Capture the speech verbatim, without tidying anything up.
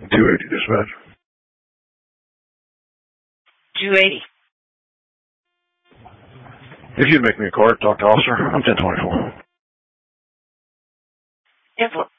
two eighty, dispatch. two eighty. If you'd make me a card, talk to officer, I'm ten twenty-four. Info.